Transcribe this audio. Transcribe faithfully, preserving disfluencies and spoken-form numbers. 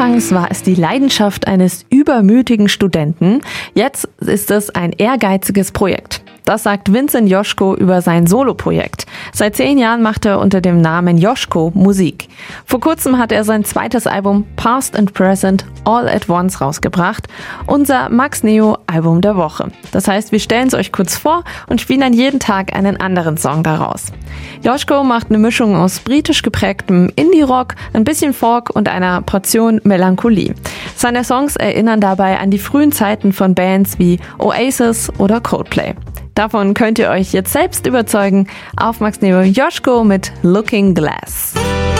Anfangs war es die Leidenschaft eines übermütigen Studenten, jetzt ist es ein ehrgeiziges Projekt. Das sagt Vincent Joschko über sein Soloprojekt. Seit zehn Jahren macht er unter dem Namen Joschko Musik. Vor kurzem hat er sein zweites Album Past and Present All at Once rausgebracht. Unser Max Neo Album der Woche. Das heißt, wir stellen es euch kurz vor und spielen dann jeden Tag einen anderen Song daraus. Joschko macht eine Mischung aus britisch geprägtem Indie-Rock, ein bisschen Folk und einer Portion Melancholie. Seine Songs erinnern dabei an die frühen Zeiten von Bands wie Oasis oder Coldplay. Davon könnt ihr euch jetzt selbst überzeugen. Auf Max Neo Joschko mit Looking Glass.